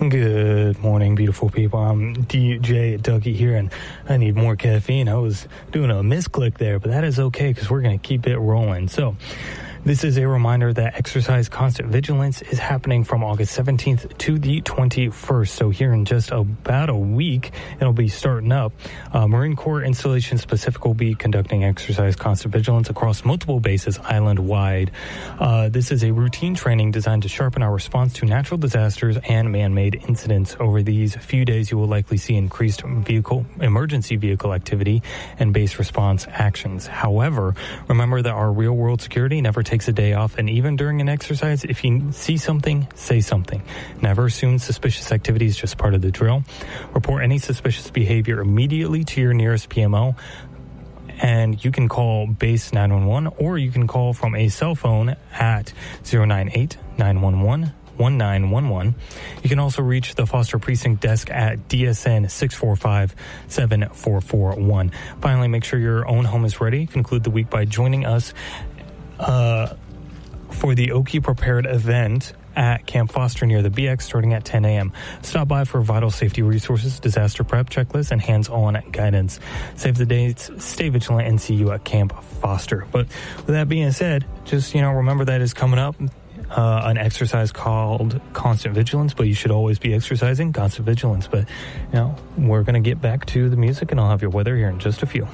Good morning, beautiful people. I'm DJ Dougie here, and I need more caffeine. I was doing a misclick there, but that is okay because we're going to keep it rolling. So, this is a reminder that Exercise Constant Vigilance is happening from August 17th to the 21st. So here in just about a week, it'll be starting up. Marine Corps Installation Specific will be conducting Exercise Constant Vigilance across multiple bases island-wide. This is a routine training designed to sharpen our response to natural disasters and man-made incidents. Over these few days, you will likely see increased emergency vehicle activity and base response actions. However, remember that our real-world security never takes a day off, and even during an exercise, if you see something, say something. Never assume suspicious activity is just part of the drill. Report any suspicious behavior immediately to your nearest PMO, and you can call base 911, or you can call from a cell phone at 098-911-1911. You can also reach the Foster Precinct desk at DSN 645-7441. Finally, make sure your own home is ready. Conclude the week by joining us for the Oki Prepared event at Camp Foster near the BX starting at 10 a.m. Stop by for vital safety resources, disaster prep checklists, and hands-on guidance. Save the dates, stay vigilant, and see you at Camp Foster. But with that being said, just, remember that is coming up. An exercise called Constant Vigilance, but you should always be exercising Constant Vigilance. But, we're going to get back to the music, and I'll have your weather here in just a few.